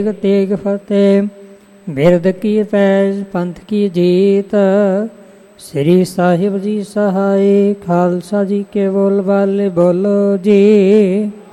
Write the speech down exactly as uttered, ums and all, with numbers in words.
ਤੇਗ ਫਤਿਹ। ਬਿਰਦ ਕੀ ਪੈਜ ਪੰਥ ਕੀ ਜੀਤ, ਸ੍ਰੀ ਸਾਹਿਬ ਜੀ ਸਹਾਏ। ਖਾਲਸਾ ਜੀ ਕੇ ਬੋਲ ਬਾਲੇ ਬੋਲੋ ਜੀ।